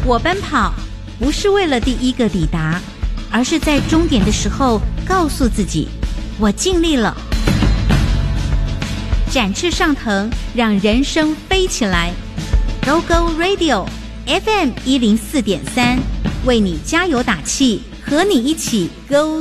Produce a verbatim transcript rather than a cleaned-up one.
我奔跑不是为了第一个抵达，而是在终点的时候告诉自己，我尽力了。展翅上腾，让人生飞起来。Go Go Radio F M 一零四点三，为你加油打气，和你一起 Go